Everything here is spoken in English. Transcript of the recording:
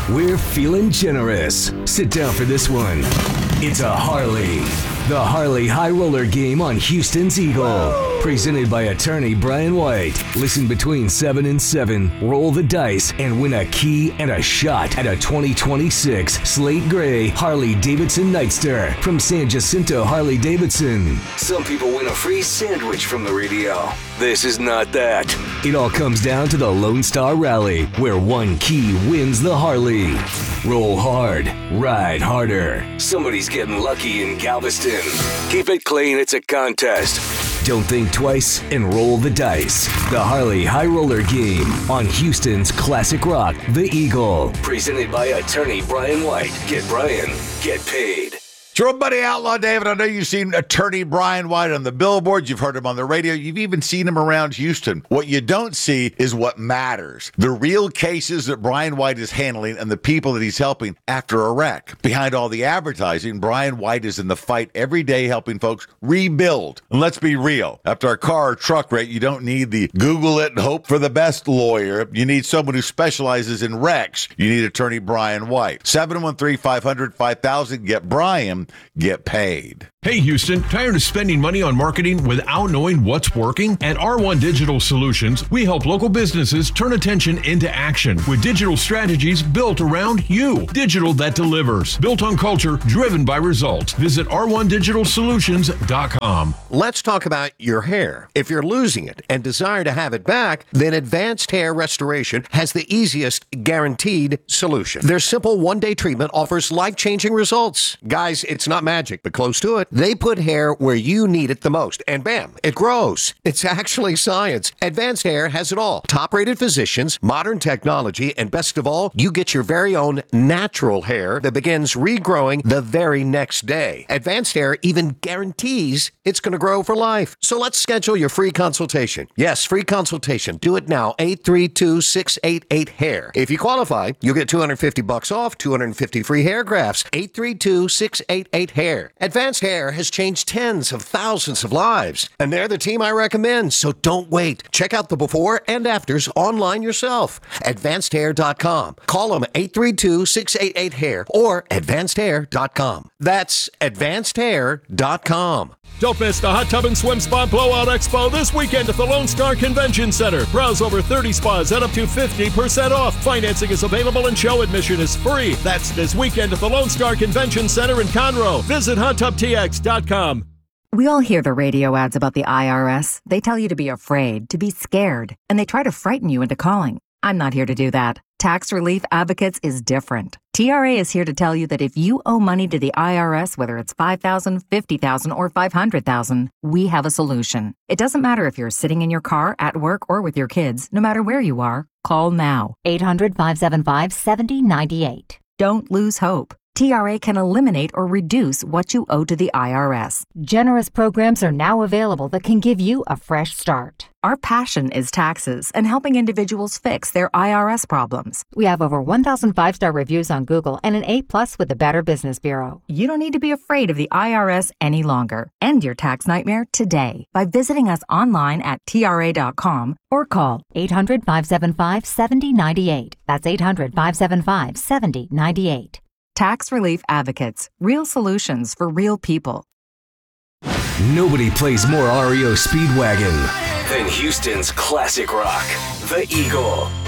We're feeling generous. Sit down for this one. It's a Harley. The Harley High Roller Game on Houston's Eagle. Presented by attorney Brian White. Listen between 7 and 7, roll the dice, and win a key and a shot at a 2026 Slate Gray Harley-Davidson Nightster from San Jacinto Harley-Davidson. Some people win a free sandwich from the radio. This is not that. It all comes down to the Lone Star Rally, where one key wins the Harley. Roll hard, ride harder. Somebody's getting lucky in Galveston. Keep it clean, it's a contest. Don't think twice and roll the dice. The Harley High Roller Game on Houston's Classic Rock, The Eagle. Presented by attorney Brian White. Get Brian, get paid. It's your old buddy Outlaw David. I know you've seen attorney Brian White on the billboards. You've heard him on the radio. You've even seen him around Houston. What you don't see is what matters. The real cases that Brian White is handling and the people that he's helping after a wreck. Behind all the advertising, Brian White is in the fight every day helping folks rebuild. And let's be real. After a car or truck wreck, you don't need the Google it and hope for the best lawyer. You need someone who specializes in wrecks. You need attorney Brian White. 713-500-5000. Get Brian. Get paid. Hey Houston, tired of spending money on marketing without knowing what's working? At R1 Digital Solutions, we help local businesses turn attention into action with digital strategies built around you. Digital that delivers. Built on culture, driven by results. Visit r1digitalsolutions.com. Let's talk about your hair. If you're losing it and desire to have it back, then Advanced Hair Restoration has the easiest guaranteed solution. Their simple one-day treatment offers life-changing results. Guys, it's not magic, but close to it. They put hair where you need it the most, and bam, it grows. It's actually science. Advanced Hair has it all. Top-rated physicians, modern technology, and best of all, you get your very own natural hair that begins regrowing the very next day. Advanced Hair even guarantees it's going to grow for life. So let's schedule your free consultation. Yes, free consultation. Do it now. 832-688-HAIR. If you qualify, you'll get $250 off, 250 free hair grafts. 832-688-HAIR. Advanced Hair has changed tens of thousands of lives, and they're the team I recommend, so don't wait. Check out the before and afters online yourself. AdvancedHair.com. Call them 832-688-HAIR or AdvancedHair.com. That's AdvancedHair.com. Don't miss the Hot Tub and Swim Spa Blowout Expo this weekend at the Lone Star Convention Center. Browse over 30 spas at up to 50% off. Financing is available and show admission is free. That's this weekend at the Lone Star Convention Center in Conroe. Visit HotTubTX.com. We all hear the radio ads about the IRS. They tell you to be afraid, to be scared, and they try to frighten you into calling. I'm not here to do that. Tax Relief Advocates is different. TRA is here to tell you that if you owe money to the IRS, whether it's $5,000, $50,000, or $500,000, we have a solution. It doesn't matter if you're sitting in your car, at work, or with your kids. No matter where you are, call now. 800-575-7098. Don't lose hope. TRA can eliminate or reduce what you owe to the IRS. Generous programs are now available that can give you a fresh start. Our passion is taxes and helping individuals fix their IRS problems. We have over 1,000 five-star reviews on Google and an A+ with the Better Business Bureau. You don't need to be afraid of the IRS any longer. End your tax nightmare today by visiting us online at TRA.com or call 800-575-7098. That's 800-575-7098. Tax Relief Advocates. Real solutions for real people. Nobody plays more REO Speedwagon than Houston's Classic Rock, The Eagle.